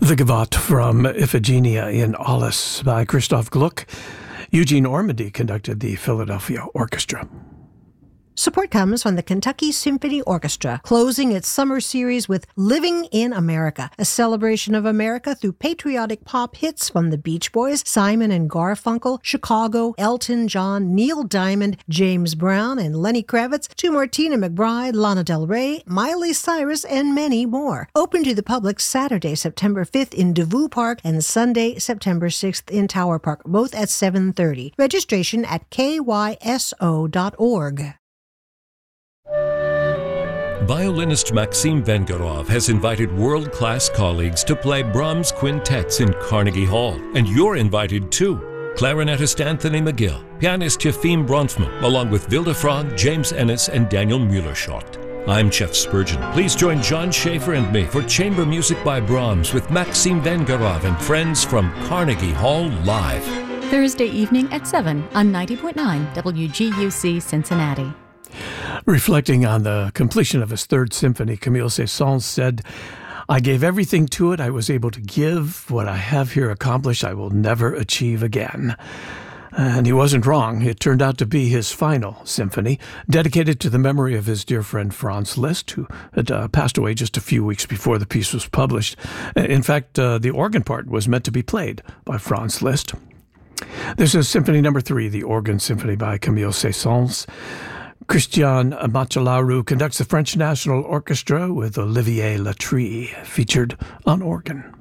The Gavotte from Iphigenia in Aulis by Christoph Gluck. Eugene Ormandy conducted the Philadelphia Orchestra. Support comes from the Kentucky Symphony Orchestra, closing its summer series with Living in America, a celebration of America through patriotic pop hits from the Beach Boys, Simon and Garfunkel, Chicago, Elton John, Neil Diamond, James Brown, and Lenny Kravitz, to Martina McBride, Lana Del Rey, Miley Cyrus, and many more. Open to the public Saturday, September 5th in DeVue Park and Sunday, September 6th in Tower Park, both at 7:30. Registration at kyso.org. Violinist Maxim Vengerov has invited world-class colleagues to play Brahms quintets in Carnegie Hall, and you're invited too. Clarinetist Anthony McGill, pianist Yefim Bronfman, along with Vilde Frog, James Ennis, and Daniel Mueller-Schott. I'm Jeff Spurgeon. Please join John Schaefer and me for chamber music by Brahms with Maxim Vengerov and friends from Carnegie Hall Live. Thursday evening at 7 on 90.9 WGUC Cincinnati. Reflecting on the completion of his third symphony, Camille Saint-Saëns said, "I gave everything to it I was able to give. What I have here accomplished I will never achieve again." And he wasn't wrong. It turned out to be his final symphony, dedicated to the memory of his dear friend Franz Liszt, who had passed away just a few weeks before the piece was published. In fact, the organ part was meant to be played by Franz Liszt. This is Symphony No. 3, the Organ Symphony by Camille Saint-Saëns. Christian Macellaro conducts the French National Orchestra with Olivier Latry, featured on organ.